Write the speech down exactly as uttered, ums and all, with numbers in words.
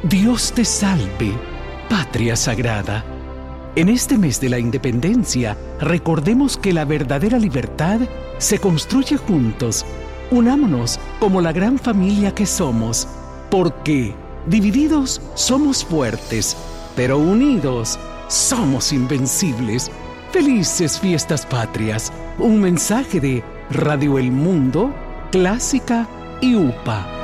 Dios te salve, patria sagrada. En este mes de la independencia, recordemos que la verdadera libertad se construye juntos. Unámonos como la gran familia que somos, porque divididos somos fuertes, pero unidos somos invencibles. Felices fiestas patrias. Un mensaje de Radio El Mundo, Clásica y U P A.